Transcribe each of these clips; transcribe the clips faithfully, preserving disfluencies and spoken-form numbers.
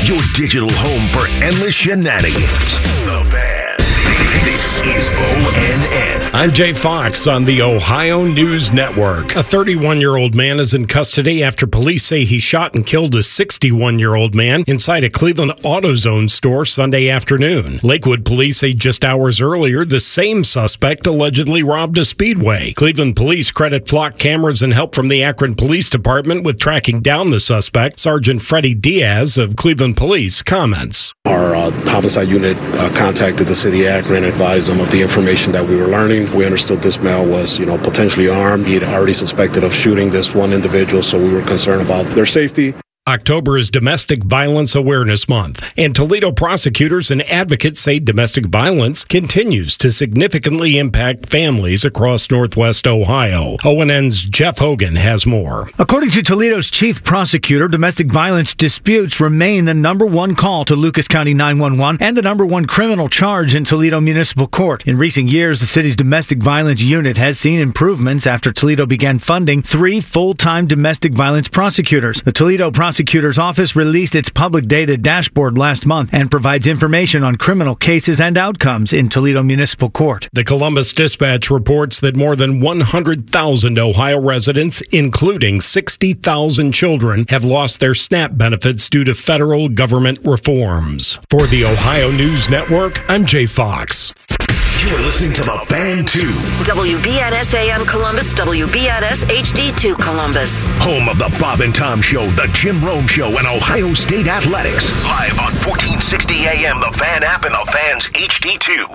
your digital home for endless shenanigans. The Fan. This is O N N. I'm Jay Fox on the Ohio News Network. A thirty-one-year-old man is in custody after police say he shot and killed a sixty-one-year-old man inside a Cleveland AutoZone store Sunday afternoon. Lakewood police say just hours earlier, the same suspect allegedly robbed a Speedway. Cleveland police credit flock cameras and help from the Akron Police Department with tracking down the suspect. Sergeant Freddie Diaz of Cleveland Police comments. Our uh, homicide unit uh, contacted the city of Akron, advised them of the information that we were learning. We understood this male was, you know, potentially armed. He had already suspected of shooting this one individual, so we were concerned about their safety. October is Domestic Violence Awareness Month, and Toledo prosecutors and advocates say domestic violence continues to significantly impact families across Northwest Ohio. O N N's Jeff Hogan has more. According to Toledo's chief prosecutor, domestic violence disputes remain the number one call to Lucas County nine one one and the number one criminal charge in Toledo Municipal Court. In recent years, the city's domestic violence unit has seen improvements after Toledo began funding three full-time domestic violence prosecutors. The Toledo Prosecutor's Office released its public data dashboard last month and provides information on criminal cases and outcomes in Toledo Municipal Court. The Columbus Dispatch reports that more than one hundred thousand Ohio residents, including sixty thousand children, have lost their SNAP benefits due to federal government reforms. For the Ohio News Network, I'm Jay Fox. You're listening to The Fan two. W B N S A M Columbus, W B N S H D two Columbus. Home of the Bob and Tom Show, the Jim Rome Show, and Ohio State Athletics. Live on fourteen sixty A M, the Fan app, and the Fan's H D two.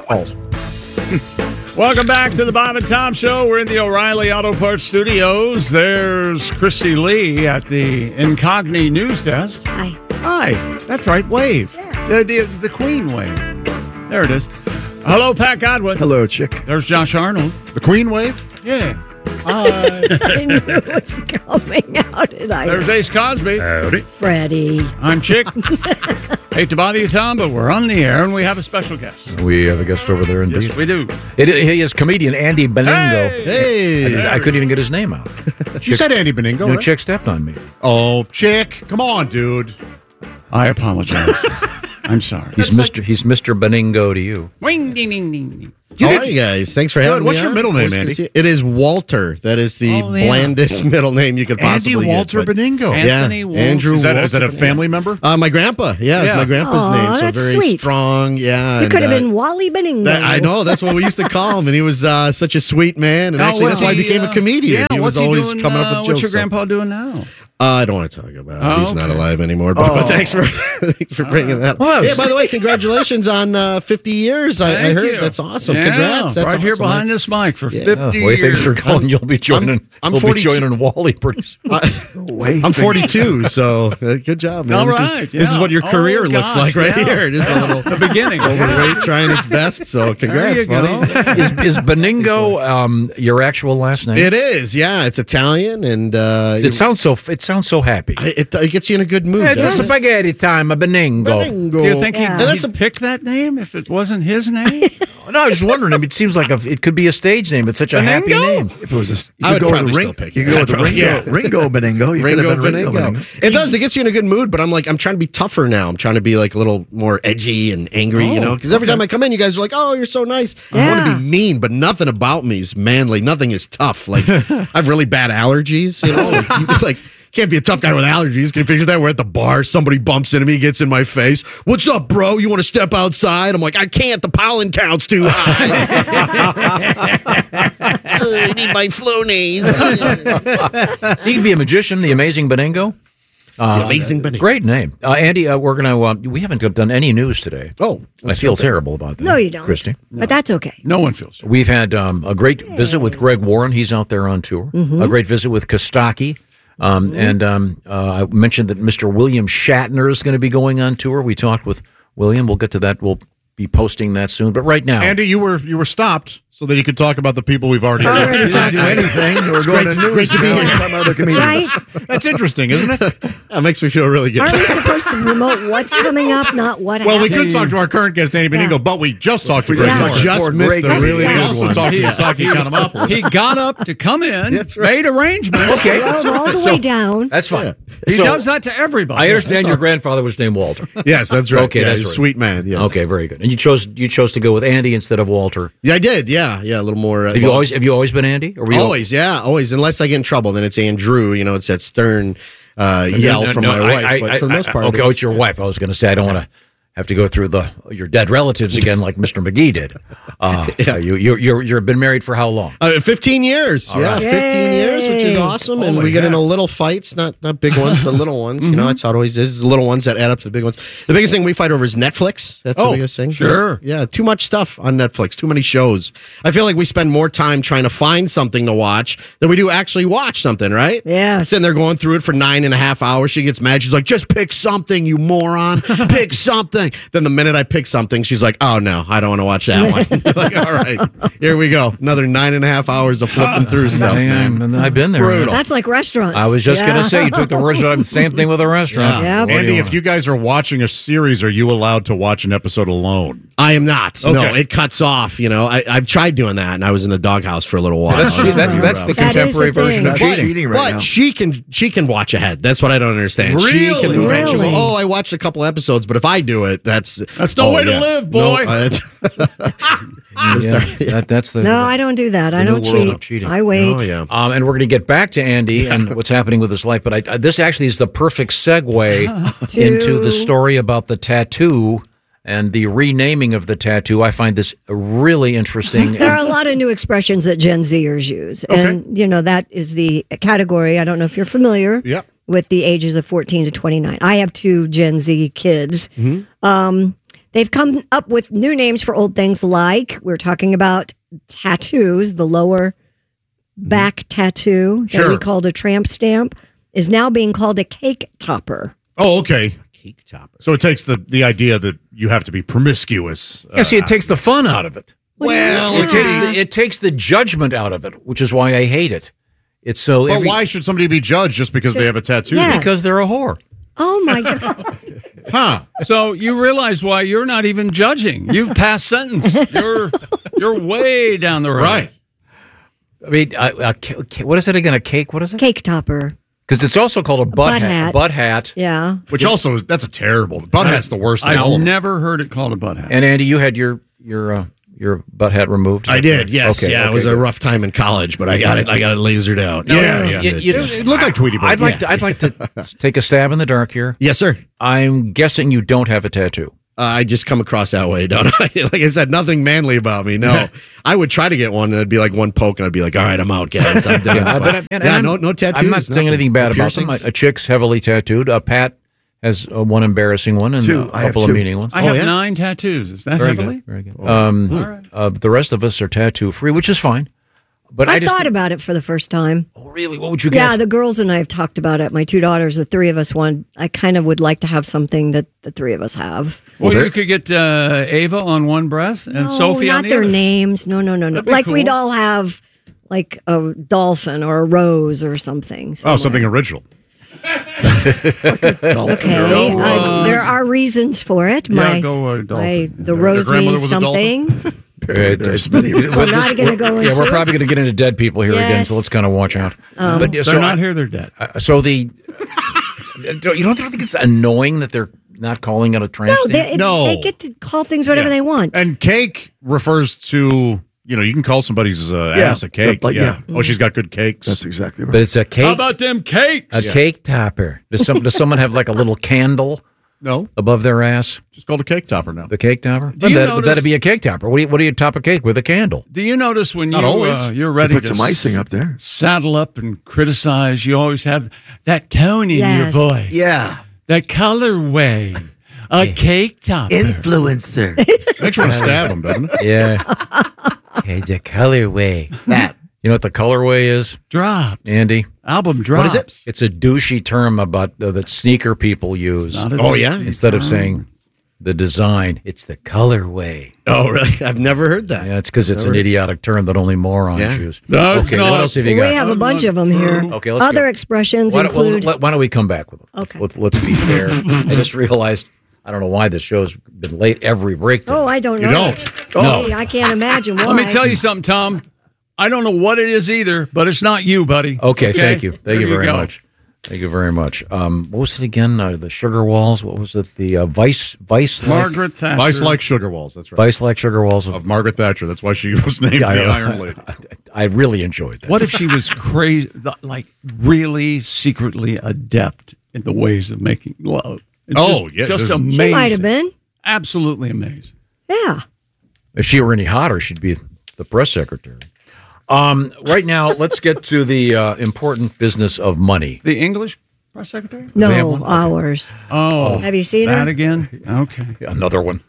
Welcome back to the Bob and Tom Show. We're in the O'Reilly Auto Parts Studios. There's Christy Lee at the Incogni News Desk. Hi. Hi. That's right. Wave. Yeah. The, the, the Queen wave. There it is. Hello, Pat Godwin. Hello, Chick. There's Josh Arnold. The Queen wave? Yeah. Hi. I knew it was coming. How did I? There's Ace Cosby. Howdy. Freddie. I'm Chick. Hate to bother you, Tom, but we're on the air, and we have a special guest. We have a guest over there, indeed. Yes, we do. It, he is comedian Andy Beningo. Hey! Hey. I, did- I couldn't even get his name out. You said Andy Beningo, No, right? Chick stepped on me. Oh, Chick. Come on, dude. I apologize. I'm sorry. He's Mister He's Mister Beningo to you. Wing, ding, ding, ding, ding. How are you guys? Thanks for having Good. me. What's your on. middle name, Of course, Andy? Christy. It is Walter. That is the Oh, yeah. blandest middle name you could possibly Andy Walter get, but- Beningo. Anthony yeah, Wolf. Andrew Is that, is Walter that a family member? Uh, my grandpa. Yeah, Yeah. it's my grandpa's Aw, name. So that's very sweet. strong. Yeah. You and, could have uh, been Wally Beningo. that- I know. That's what we used to call him. And he was uh, such a sweet man. And Now, actually, what's that's why he he, became uh, a comedian. Yeah, he what's was always he doing, coming uh, up with jokes. What's your so- grandpa doing now? Uh, I don't want to talk about it. Oh, He's not okay. alive anymore. But, but Oh. thanks for thanks for bringing that up. Well, Yeah, by the way, congratulations on uh, fifty years. I, I Thank heard you. that's awesome. Yeah, Congrats. That's right here awesome. behind this mic for Yeah. fifty Oh, the way years. things are going, you'll be joining. I'm you'll be forty-two. joining Wally pretty soon. Wait. I'm forty-two, so uh, good job, man. All this, right, is, this is yeah. what your Oh, career looks gosh, like right yeah. here. Just a little The beginning. overweight, trying its best. So congrats, There you buddy. go. is, is Beningo um, your actual last name? It is, yeah. It's Italian, and uh, It sounds so. It sounds so happy. I- it, it gets you in a good mood. It's a doesn't it? spaghetti time, a Beningo. Beningo. Do you think Yeah. he'd, That's he'd a- pick that name if it wasn't his name? No, I was just wondering. I mean, it seems like a, it could be a stage name. It's such a happy Beningo? name. If it was a, you I would could go with probably the still ring, pick you it. could go with the I'd probably- Ringo, Ringo Beningo. You could Ringo have been Ringo Beningo. Beningo. It does. It gets you in a good mood, but I'm like, I'm trying to be tougher now. I'm trying to be like a little more edgy and angry, you Oh, know? Because every okay. time I come in, you guys are like, oh, you're so nice. I Yeah. want to be mean, but nothing about me is manly. Nothing is tough. Like, I have really bad allergies, you know? Like, you, like, can't be a tough guy with allergies. Can you picture that? We're at the bar. Somebody bumps into me, gets in my face. What's up, bro? You want to step outside? I'm like, I can't. The pollen count's too high. I need my Flonase. So you can be a magician, the amazing Beningo. Uh, Amazing Beningo. Great name, uh, Andy. Uh, we're gonna. Uh, we haven't done any news today. Oh, I feel terrible about that. No, you don't. Christy. But that's okay. No one feels. We've had um, a great visit with Greg Warren. He's out there on tour. Mm-hmm. A great visit with Kostaki. Um, And um, uh, I mentioned that Mister William Shatner is going to be going on tour. We talked with William. We'll get to that. We'll be posting that soon. But right now, Andy, you were you were stopped so that you could talk about the people we've already. Already didn't do anything. We're going great- to news. great to be now. here. Some other comedians. Right? That's interesting, isn't it? That makes me feel really good. Aren't we supposed to promote what's coming up, not what Well, we happened? could talk to our current guest, Andy Beningo, Yeah. but we just talked to We Greg just- Warren. just Four missed great the guests. really We good also one. talked to He- Saki Kanamopoulos. He got up to come in, That's right. made arrangements. okay, Drove all the So- way down. That's fine. He So- does that to everybody. I understand your grandfather was named Walter. Yes, that's right. Okay, Yeah, that's he's a right. sweet man. Yes. Okay, very good. And you chose you chose to go with Andy instead of Walter. Yeah, I did. Yeah, yeah, a little more. Uh, Have you always have you always been Andy? Or were you always? Yeah, always. Unless I get in trouble, then it's Andrew. You know, it's that stern uh, yell No, no, from no, my I- wife. I- but I- for the most I- part, okay, oh, it's your wife. I was going to say I don't want to have to go through the your dead relatives again like Mister McGee did. Uh, yeah. You you you're you've been married for how long? Uh, fifteen years. All yeah, right. fifteen years, which is awesome. and Holy we get heck. into little fights, not not big ones, but little ones. You know, that's how it always is. The little ones that add up to the big ones. The biggest thing we fight over is Netflix. That's Oh, the biggest thing. sure. Yeah, too much stuff on Netflix, too many shows. I feel like we spend more time trying to find something to watch than we do actually watch something, right? Yeah. Sitting there going through it for nine and a half hours. She gets mad. She's like, just pick something, you moron. Pick something. Then the minute I pick something, she's like, oh, no, I don't want to watch that one. Like, all right, here we go. Another nine and a half hours of flipping through stuff, man. Man, I've been there. Brutal. That's like restaurants. I was just Yeah. going to say you took the words out of the same thing with a restaurant. Yeah. What do Andy, you if want? you guys are watching a series, are you allowed to watch an episode alone? I am not. No, Okay. it cuts off. You know, I, I've tried doing that, and I was in the doghouse for a little while. That's che- that's that's the That is contemporary the version thing. of But, cheating. but she can she can watch ahead. That's what I don't understand. She can Really? eventually. Really? Oh, I watched a couple episodes, but if I do it, that's That's no oh, way to yeah. live, No, boy. uh, Yeah, that, that's the No, I don't do that. I new don't world of cheat. cheating. I wait. oh yeah. Um, and we're going to get back to Andy and what's happening with his life. But I, I, this actually is the perfect segue into the story about the tattoo and the renaming of the tattoo. I find this really interesting. There are a lot of new expressions that Gen Zers use. And, you know, that is the category. I don't know if you're familiar Yep. with the ages of fourteen to twenty-nine. I have two Gen Z kids. Um, they've come up with new names for old things like we're talking about tattoos, the lower back tattoo that we Sure. called a tramp stamp is now being called a cake topper. Oh, okay. Cake topper. So it takes the, the idea that you have to be promiscuous. yeah, see, it takes the fun out of it. Well, It takes the, it takes the judgment out of it, which is why I hate it. It's so But every- why should somebody be judged just because they have a tattoo? yeah. because they're a whore. Oh my God. Huh. So you realize why you're not even judging. You've passed sentence. You're you're way down the road. Right. I mean, a, a, ca- what is it again? A cake? What is it? Cake topper. Because it's also called a butt, butt hat. hat. Butt hat. Yeah. Which also, is that's a terrible. Butt hat's the worst of all I've of them. never heard it called a butt hat. And Andy, you had your your uh, your butt hat removed. Is I that did. correct? Yes. Okay, yeah. okay, it was a good. rough time in college, but I got it. I got it lasered out. Now, Yeah, yeah. you- you- It- it looked like Tweety Bird. I'd like Yeah. to. I'd like to take a stab in the dark here. Yes, sir. I'm guessing you don't have a tattoo. Uh, I just come across that way, don't I? Like I said, nothing manly about me. No, I would try to get one, and it'd be like one poke, and I'd be like, "All right, I'm out, guys. I'm done." Yeah, But- but, and yeah, I'm- no, no tattoos. I'm not saying nothing. anything bad No about them. piercings. A, a chick's heavily tattooed. A Pat has uh, one embarrassing one and Two. a I have couple of two. meaning ones. I have yeah? nine tattoos. Is that Very heavily? good. Very good. Um, uh, the rest of us are tattoo free, which is fine. But I, I just thought about it for the first time. oh, really, what would you Yeah, get? the girls and I have talked about it. My two daughters, the three of us, one. I kind of would like to have something that the three of us have. Well, you could get uh, Ava on one breast and No, Sophie on not the their other. names. No, no, no, no. That'd be Like cool. we'd all have like a dolphin or a rose or something. Oh, something original. Okay, Go, I- uh, there are reasons for it. Yeah, My, go, uh, my dolphin. the rose grandmother means was a dolphin? something. There's many. We're not going to go yeah, into we're it. probably going to get into dead people here again, Yes. so let's kind of watch out. Um, but yeah, They're so not I- here. They're dead. uh, so the you don't think it's annoying that they're not calling it a tramp No, stamp? they, No. they get to call things whatever Yeah. they want. And cake refers to, you know, you can call somebody's uh, Yeah, ass a cake. like, yeah. yeah. Oh, she's got good cakes. That's exactly right. But it's a How cake. about them cakes? A cake topper. Does some does someone have like a little candle no, above their ass? just called a cake topper now. The cake topper? Do you that, notice- that'd be a cake topper. What do you what do you top a cake with? A candle? Do you notice when you Not always. uh, you're You ready put to some icing up there. saddle up and criticize, you always have that tone in Yes. your voice, Yeah. that colorway, a cake topper. Influencer. Makes you want to stab him, doesn't it? Yeah. Okay, the colorway. That. You know what the colorway is, drops. Andy? Album drops. What is it? It's a douchey term about uh, that sneaker people use. Not a Oh, yeah? Instead of saying the design, it's the colorway. Oh, really? I've never heard that. Yeah, it's because it's an Never- idiotic term that only morons Yeah. use. No, it's okay, not. what else have you We got? have a bunch of them here. Okay, let's Other go. expressions Why don't, well, include. let- why don't we come back with them? Okay. Let's, let's, let's be fair. I just realized, I don't know why this show's been late every break. today. oh, I don't You know. don't? No. Gee, I can't imagine why. Let me tell you something, Tom. I don't know what it is either, but it's not you, buddy. Okay, thank you. Thank There you very go. much. Thank you very much. Um, what was it again? Uh, the sugar walls? What was it? The uh, vice, vice, Margaret Thatcher. Vice like sugar walls. That's right. Vice like sugar walls of, of Margaret Thatcher. That's why she was named Yeah, the I- Iron Lady. I, I really enjoyed that. What if she was crazy, like really secretly adept in the ways of making love? It's Oh, just, yeah, just this- amazing. She might have been. Absolutely amazing. Yeah. If she were any hotter, she'd be the press secretary. Um, right now, let's get to the uh, important business of money. The English press secretary? They have No, one? Okay. ours. Oh, Have you seen that her? again? Okay, Yeah, another one.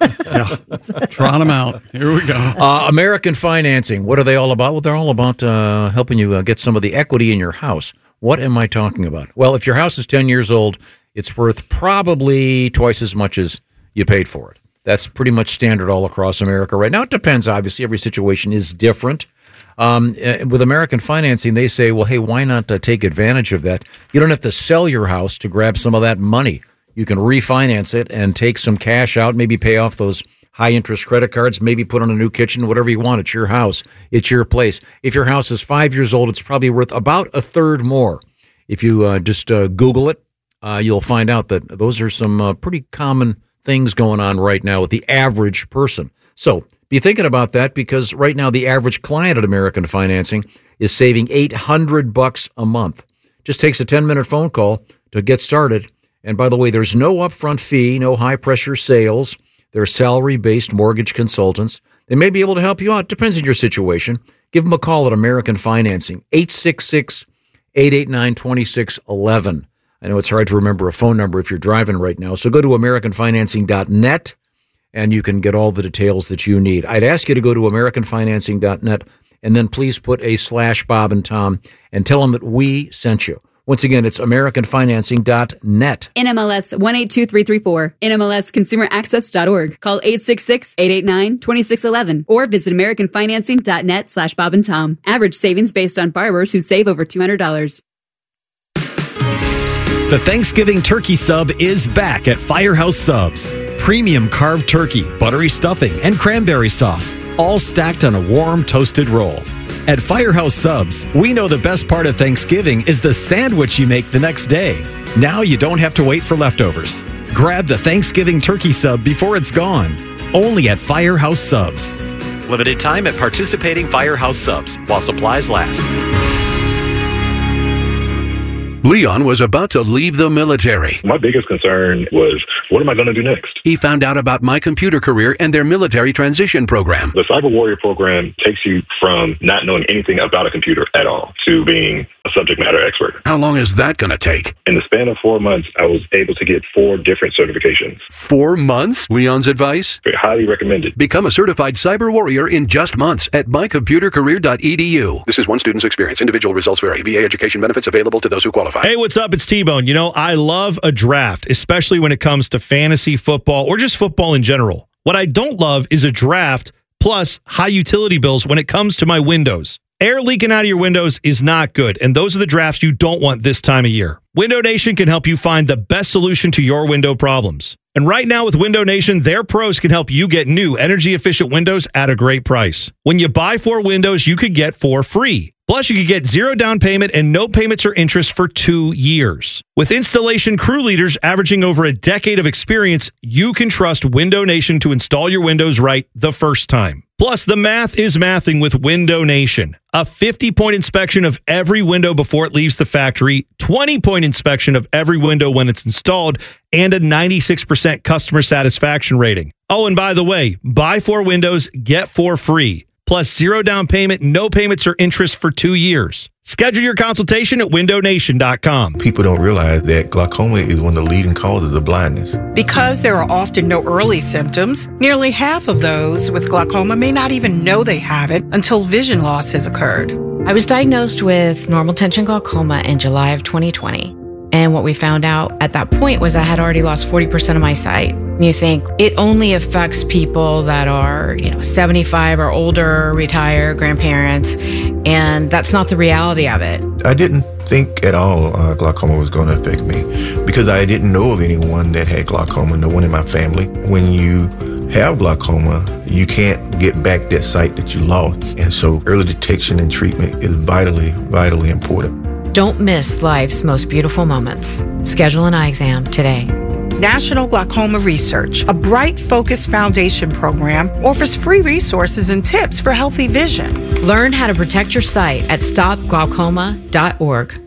trot them out. Here we go. Uh, American financing. What are they all about? Well, they're all about uh, helping you uh, get some of the equity in your house. What am I talking about? Well, if your house is ten years old, it's worth probably twice as much as you paid for it. That's pretty much standard all across America right now. It depends, obviously. Every situation is different. Um, uh, with American financing, they say, well, hey, why not uh, take advantage of that? You don't have to sell your house to grab some of that money. You can refinance it and take some cash out, maybe pay off those high-interest credit cards, maybe put on a new kitchen, whatever you want. It's your house. It's your place. If your house is five years old, it's probably worth about a third more. If you uh, just uh, Google it, uh, you'll find out that those are some uh, pretty common things going on right now with the average person. So be thinking about that, because right now the average client at American Financing is saving eight hundred bucks a month. Just takes a ten-minute phone call to get started. And by the way, there's no upfront fee, no high-pressure sales. They're salary-based mortgage consultants. They may be able to help you out. Depends on your situation. Give them a call at American Financing, eight six six, eight eight nine, two six one one. I know it's hard to remember a phone number if you're driving right now. So go to American Financing dot net, and you can get all the details that you need. I'd ask you to go to American Financing dot net, and then please put a slash Bob and Tom and tell them that we sent you. Once again, it's American Financing dot net. N M L S one eight two three three four. N M L S consumer access dot org. Call eight six six, eight eight nine, two six one one or visit American Financing dot net slash Bob and Tom. Average savings based on borrowers who save over two hundred dollars. The Thanksgiving turkey sub is back at Firehouse Subs. Premium carved turkey, buttery stuffing, and cranberry sauce, all stacked on a warm, toasted roll. At Firehouse Subs, we know the best part of Thanksgiving is the sandwich you make the next day. Now you don't have to wait for leftovers. Grab the Thanksgiving turkey sub before it's gone. Only at Firehouse Subs. Limited time at participating Firehouse Subs while supplies last. Leon was about to leave the military. My biggest concern was, what am I going to do next? He found out about My Computer Career and their military transition program. The Cyber Warrior program takes you from not knowing anything about a computer at all to being a subject matter expert. How long is that going to take? In the span of four months, I was able to get four different certifications. Four months? Leon's advice? Very highly recommended. Become a certified cyber warrior in just months at my computer career dot e d u. This is one student's experience. Individual results vary. V A education benefits available to those who qualify. Hey, what's up? It's T-Bone. You know, I love a draft, especially when it comes to fantasy football or just football in general. What I don't love is a draft plus high utility bills when it comes to my windows. Air leaking out of your windows is not good, and those are the drafts you don't want this time of year. Window Nation can help you find the best solution to your window problems. And right now with Window Nation, their pros can help you get new energy-efficient windows at a great price. When you buy four windows, you could get four free. Plus, you could get zero down payment and no payments or interest for two years. With installation crew leaders averaging over a decade of experience, you can trust Window Nation to install your windows right the first time. Plus, the math is mathing with Window Nation. A fifty-point inspection of every window before it leaves the factory, twenty-point inspection of every window when it's installed, and a ninety-six percent customer satisfaction rating. Oh, and by the way, buy four windows, get four free. Plus zero down payment, no payments or interest for two years. Schedule your consultation at window nation dot com. People don't realize that glaucoma is one of the leading causes of blindness. Because there are often no early symptoms, nearly half of those with glaucoma may not even know they have it until vision loss has occurred. I was diagnosed with normal tension glaucoma in July of twenty twenty. And what we found out at that point was I had already lost forty percent of my sight. And you think it only affects people that are, you know, seventy-five or older, retired, grandparents, and that's not the reality of it. I didn't think at all uh, glaucoma was going to affect me because I didn't know of anyone that had glaucoma, no one in my family. When you have glaucoma, you can't get back that sight that you lost. And so early detection and treatment is vitally, vitally important. Don't miss life's most beautiful moments. Schedule an eye exam today. National Glaucoma Research, a bright, focused foundation program, offers free resources and tips for healthy vision. Learn how to protect your sight at stop glaucoma dot org.